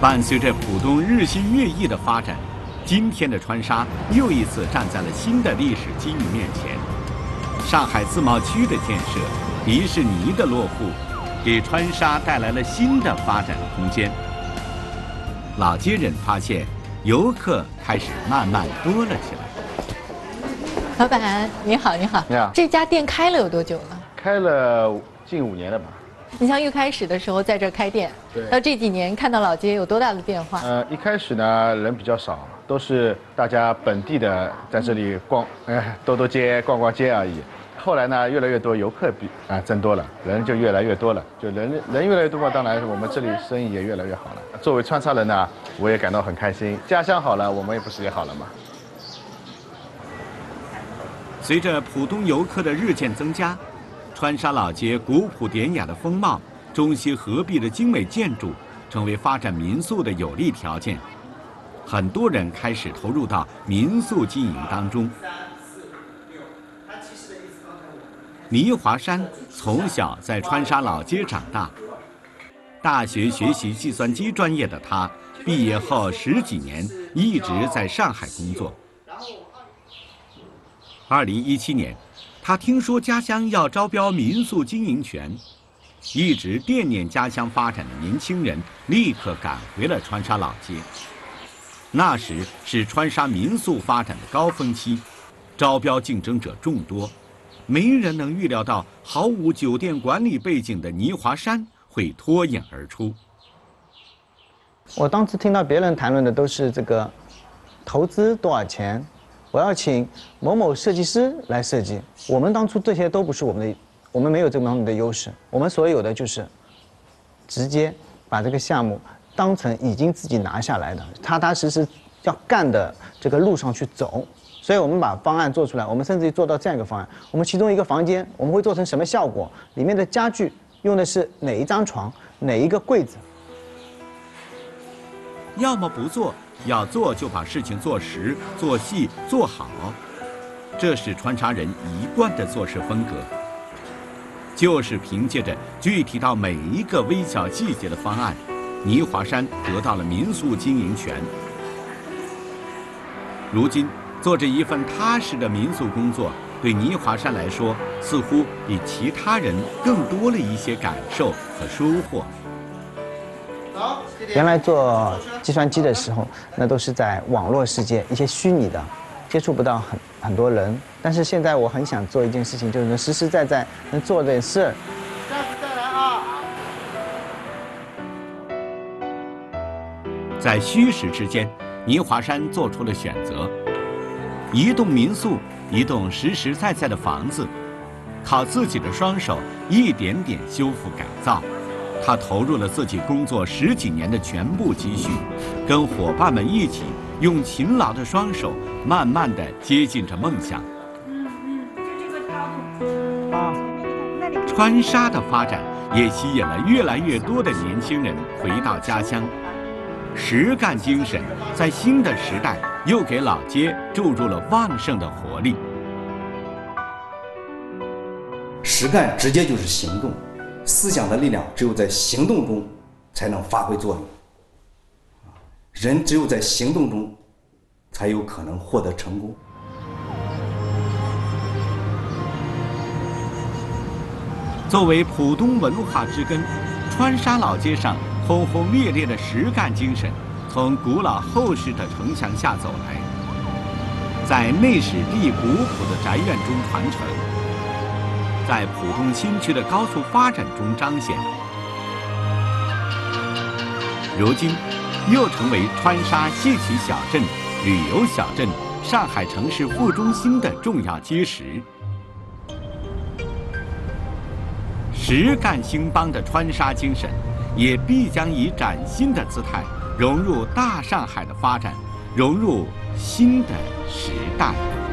伴随着浦东日新月异的发展，今天的川沙又一次站在了新的历史机遇面前。上海自贸区的建设，迪士尼的落户，给川沙带来了新的发展空间。老街人发现，游客开始慢慢多了起来。 老板，你好，你好。 你好。 这家店开了有多久了？ 开了近5年了吧。 你像一开始的时候在这儿开店，到这几年看到老街有多大的变化？ 一开始呢人比较少，都是大家本地的在这里逛，兜街、逛逛街而已。后来呢，越来越多游客增多了，人就越来越多了，就人越来越多嘛，当然我们这里生意也越来越好了。作为川沙人呢，我也感到很开心，家乡好了，我们也不是也好了吗？ 随着浦东游客的日渐增加，川沙老街古朴典雅的风貌、中西合璧的精美建筑，成为发展民宿的有利条件。很多人开始投入到民宿经营当中。倪华山从小在川沙老街长大，大学学习计算机专业的他，毕业后10几年一直在上海工作。2017年，他听说家乡要招标民宿经营权，一直惦念家乡发展的年轻人立刻赶回了川沙老街。那时是川沙民宿发展的高峰期，招标竞争者众多，没人能预料到毫无酒店管理背景的倪华山会脱颖而出。 我当时听到别人谈论的都是这个投资多少钱，我要请某某设计师来设计。我们当初这些都不是我们没有这方面的优势，我们所有的就是直接把这个项目当成已经自己拿下来的，踏踏实实要干的这个路上去走。所以我们把方案做出来，我们甚至于做到这样一个方案：我们其中一个房间我们会做成什么效果，里面的家具用的是哪一张床、哪一个柜子。 要么不做，要做就把事情做实、做细、做好，这是川沙人一贯的做事风格。就是凭借着具体到每一个微小细节的方案，倪华山得到了民宿经营权。如今做着一份踏实的民宿工作，对倪华山来说，似乎比其他人更多了一些感受和收获。 原来做计算机的时候，那都是在网络世界，一些虚拟的，接触不到很多人。但是现在我很想做一件事情，就是能实实在在能做点事儿。 下次再来啊！ 在虚实之间，倪华山做出了选择：一栋民宿，一栋实实在在的房子，靠自己的双手一点点修复改造。他投入了自己工作10几年的全部积蓄，跟伙伴们一起用勤劳的双手，慢慢地接近着梦想。川沙的发展也吸引了越来越多的年轻人回到家乡。实干精神在新的时代又给老街注入了旺盛的活力。 实干直接就是行动。思想的力量只有在行动中才能发挥作用，人只有在行动中才有可能获得成功。 作为浦东文化之根，川沙老街上轰轰烈烈的实干精神从古老厚实的城墙下走来，在内史地古朴的宅院中传承，在浦东新区的高速发展中彰显。如今，又成为川沙戏曲小镇、旅游小镇、上海城市副中心的重要基石。实干兴邦的川沙精神，也必将以崭新的姿态融入大上海的发展，融入新的时代。